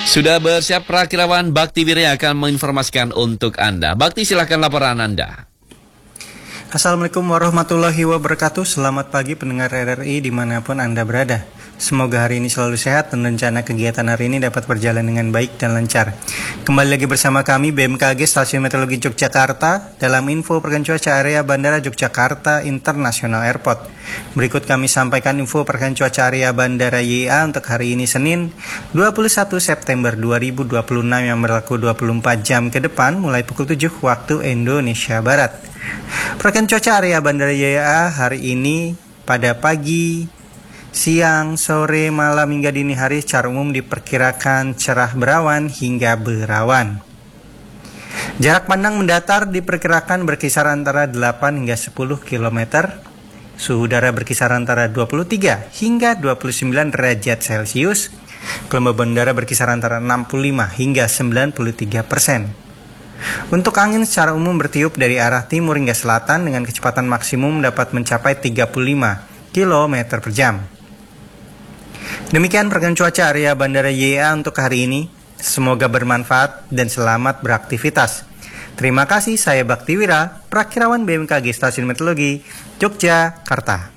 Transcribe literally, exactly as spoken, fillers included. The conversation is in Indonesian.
Sudah bersiap Prakirawan Bakti Wirya akan menginformasikan untuk Anda. Bakti, silakan laporan Anda. Assalamualaikum warahmatullahi wabarakatuh. Selamat pagi pendengar R R I dimanapun Anda berada. Semoga hari ini selalu sehat dan rencana kegiatan hari ini dapat berjalan dengan baik dan lancar. Kembali lagi bersama kami B M K G Stasiun Meteorologi Yogyakarta dalam info pergerakan cuaca area Bandara Yogyakarta International Airport. Berikut kami sampaikan info pergerakan cuaca area Bandara Y A untuk hari ini Senin dua puluh satu September dua ribu dua puluh enam yang berlaku dua puluh empat jam ke depan mulai pukul tujuh waktu Indonesia Barat. Pergerakan cuaca area Bandara Y A hari ini pada pagi, siang, sore, malam hingga dini hari secara umum diperkirakan cerah berawan hingga berawan. Jarak pandang mendatar diperkirakan berkisar antara delapan hingga sepuluh kilometer. Suhu udara berkisar antara dua puluh tiga hingga dua puluh sembilan derajat Celcius. Kelembaban udara berkisar antara enam puluh lima hingga sembilan puluh tiga persen. Untuk angin secara umum bertiup dari arah timur hingga selatan dengan kecepatan maksimum dapat mencapai tiga puluh lima kilometer per jam. Demikian pergerakan cuaca area Bandara Y A untuk hari ini. Semoga bermanfaat dan selamat beraktivitas. Terima kasih, saya Bakti Wira, Prakirawan B M K G Stasiun Meteorologi Yogyakarta.